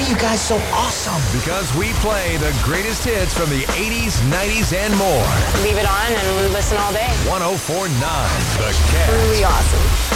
are you guys so awesome? Because we play the greatest hits from the 80s, 90s, and more. Leave it on and listen all day. 104.9 The Cat. Really awesome.